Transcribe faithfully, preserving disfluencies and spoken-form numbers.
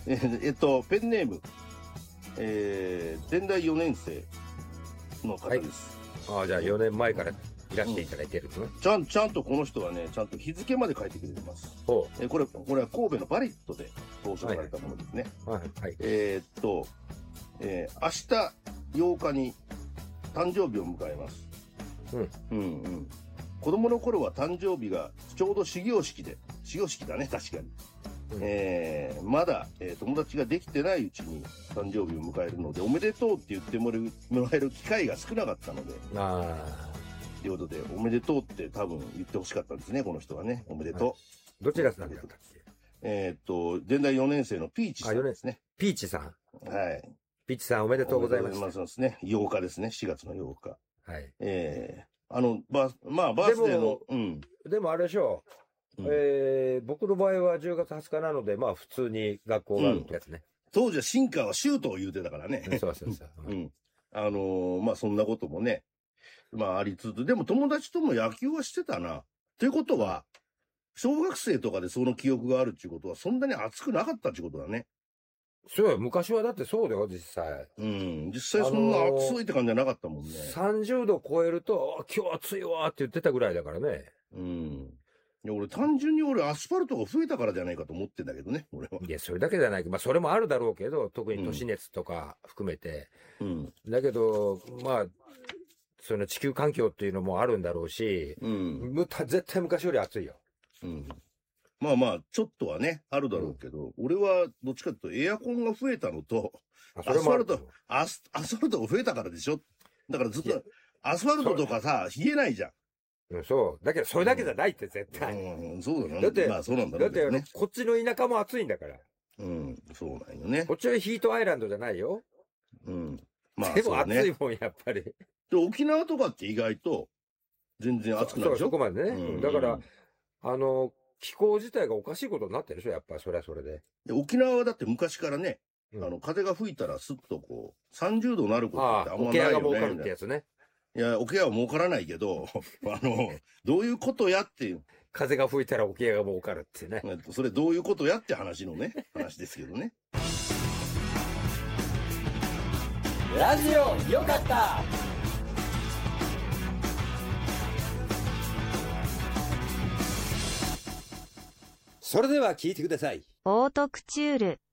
ええっとペンネーム、えー、電大よねん生の方です。 はい、ああ、じゃあよねんまえからいらしていただいてるんですね、 うん、ちゃんちゃんとこの人はね、ちゃんと日付まで書いてくれてます。えこれこれは神戸のバリットで投書されたものですね。はいはいはい、えー、っと、えー、明日ようかに誕生日を迎えます。うんうんうん。子供の頃は誕生日がちょうど始業式で、始業式だね、確かに。うん、えー、まだ、えー、友達ができてないうちに誕生日を迎えるので、おめでとうって言ってもらえる機会が少なかったので、あー。ということで、おめでとうって多分言ってほしかったんですね、この人はね。おめでとう。はい、 どちらさんだったっけ？ えー、っと、電大よねん生のピーチさんですね。 ピーチさん。 はい。 ピーチさんおめでとうございます。 おめでとうございますね。ようかですね、しがつのようか。はい。えー、あの、バまあ、バースデーの、 うん。でもあれでしょう。うん、えー、僕の場合はじゅうがつはつかなので、まあ普通に学校があるってやつね。 うん、当時は進化はシュートを言うてたからね。 そうそうそう。 うん。あのー、まあそんなこともね、まあありつつ、でも友達とも野球はしてたな。ということは、小学生とかでその記憶があるっていうことは、そんなに熱くなかったっていうことだね。 そうよ、昔はだってそうだよ、実際。 うん、実際そんな暑いって感じじゃなかったもんね。 さんじゅうど超えると、今日暑いわって言ってたぐらいだからね。 うん。いや、俺単純に俺アスファルトが増えたからじゃないかと思ってんだけどね、俺は。 いや、それだけじゃないけど、まあそれもあるだろうけど、特に都市熱とか含めて。うん。だけど、まあ、その地球環境っていうのもあるんだろうし、うん。絶対昔より暑いよ。うん。 まあまあ、ちょっとはね、あるだろうけど、うん、俺はどっちかというとエアコンが増えたのと、アスファルト、アス、アスファルトが増えたからでしょ。だからずっと、アスファルトとかさ、冷えないじゃん。そう。だけど、それだけじゃないって絶対。 うん、うん、そうだな。 だって、 まあそうなんだろうけどね。 だって、こっちの田舎も暑いんだから。 うん、そうなんよね。 こっちはヒートアイランドじゃないよ。うん。まあ、でも暑いもん、やっぱり。 で、沖縄とかって意外と、全然暑くないでしょ。 そう、そこまでね。うん、だから、あの、気候自体がおかしいことになってるでしょ、やっぱりそれはそれで。 で沖縄はだって昔からね、うん、あの風が吹いたらすっとこうさんじゅうどになることってあんまないよね。 桶屋が儲かるってやつね。 いや、桶屋は儲からないけど、あの、どういうことやっていう。 風が吹いたら桶屋が儲かるってね。 それどういうことやって話のね、話ですけどね。 ラジオよかった。それでは聞いてください。 オートクチュール